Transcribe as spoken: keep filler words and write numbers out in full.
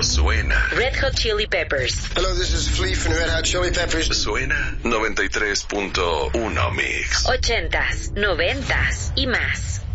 suena. Red Hot Chili Peppers. Hello, this is Flea from Red Hot Chili Peppers. Suena noventa y tres punto uno Mix. Ochentas, noventas y más.